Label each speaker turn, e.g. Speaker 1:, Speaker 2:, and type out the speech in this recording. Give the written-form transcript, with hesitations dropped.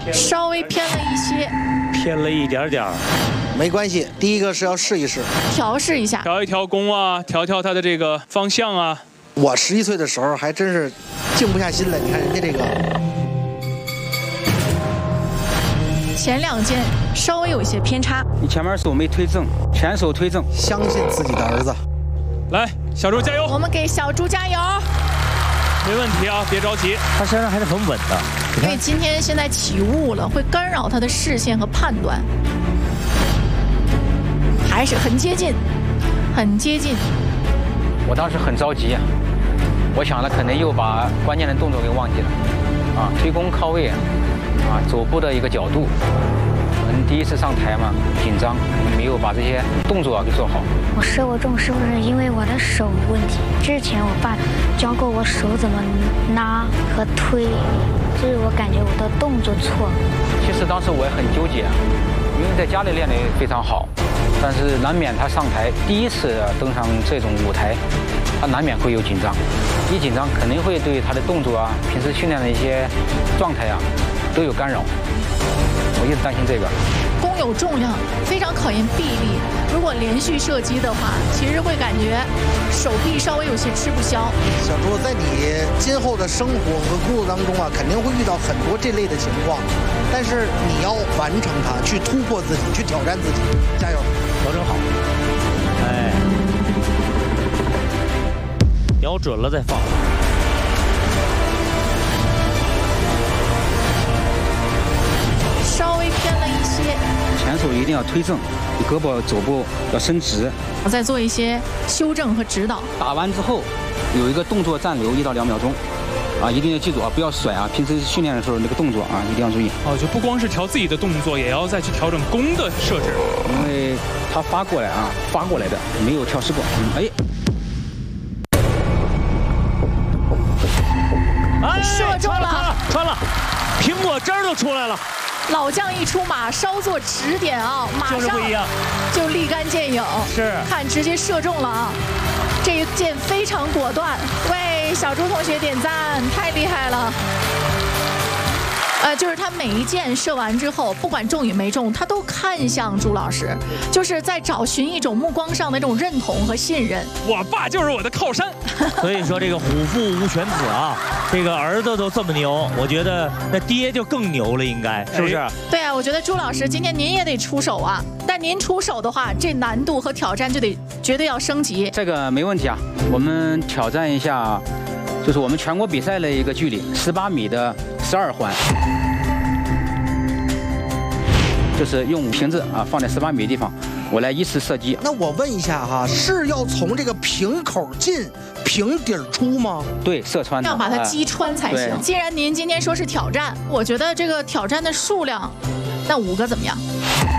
Speaker 1: 稍微偏了一些，
Speaker 2: 偏了一点点。
Speaker 3: 没关系，第一个是要试一试，
Speaker 1: 调试一下，
Speaker 4: 调一调弓啊，调它的这个方向啊。
Speaker 3: 我11岁的时候还真是静不下心来，你看人家这个。
Speaker 1: 前2件稍微有一些偏差。
Speaker 5: 你前面手没推正，前手推正，
Speaker 3: 相信自己的儿子。
Speaker 4: 来，小猪加油！
Speaker 1: 我们给小猪加油！
Speaker 4: 没问题啊，别着急，
Speaker 2: 他身上还是很稳的。
Speaker 1: 因为今天现在起雾了，会干扰他的视线和判断，还是很接近，很接近。
Speaker 5: 我当时很着急啊，我想了可能又把关键的动作给忘记了，啊，推弓靠位，啊，左步的一个角度，第一次上台嘛，紧张，没有把这些动作给做好。
Speaker 6: 我射不中是不是因为我的手问题？之前我爸教过我手怎么拉和推，所以我感觉我的动作错了。
Speaker 5: 其实当时我也很纠结，因为在家里练得非常好，但是难免他上台第一次登上这种舞台，他难免会有紧张，一紧张肯定会对他的动作啊、平时训练的一些状态啊都有干扰。我一直担心这个。
Speaker 1: 弓有重量，非常考验臂力。如果连续射击的话，其实会感觉手臂稍微有些吃不消。
Speaker 3: 小猪，在你今后的生活和工作当中啊，肯定会遇到很多这类的情况，但是你要完成它，去突破自己，去挑战自己，加油，
Speaker 2: 调整好。哎，瞄准了再放。
Speaker 1: 稍微偏了一些，
Speaker 5: 前手一定要推正，你胳膊肘部要伸直。
Speaker 1: 我再做一些修正和指导。
Speaker 5: 打完之后有一个动作暂留1到2秒钟，啊，一定要记住啊，不要甩啊！平时训练的时候那个动作啊，一定要注意。
Speaker 4: 哦，就不光是调自己的动作，也要再去调整弓的设置。
Speaker 5: 因为他发过来啊，发过来的没有跳失过。哎，
Speaker 1: 射中了，
Speaker 2: 穿了，苹果汁儿都出来了。
Speaker 1: 老将一出马，稍作指点啊，马上
Speaker 2: 就是不一样，
Speaker 1: 就立竿见影。
Speaker 2: 是，
Speaker 1: 看直接射中了啊！这一箭非常果断，为小朱同学点赞，太厉害了。就是他每一箭射完之后，不管中与没中，他都看向朱老师，就是在找寻一种目光上的这种认同和信任。
Speaker 4: 我爸就是我的靠山。
Speaker 2: 所以说这个虎父无犬子啊，这个儿子都这么牛，我觉得那爹就更牛了，应该是不是？
Speaker 1: 对啊，我觉得朱老师今天您也得出手啊，但您出手的话，这难度和挑战就得绝对要升级。
Speaker 5: 这个没问题啊，我们挑战一下，就是我们全国比赛的一个距离，18米的12环。就是用瓶子啊放在18米的地方，我来依次射击。
Speaker 3: 那我问一下哈，是要从这个瓶口进，瓶底出吗？
Speaker 5: 对，射穿。
Speaker 1: 要把它击穿才行。既然您今天说是挑战，我觉得这个挑战的数量，那5个怎么样？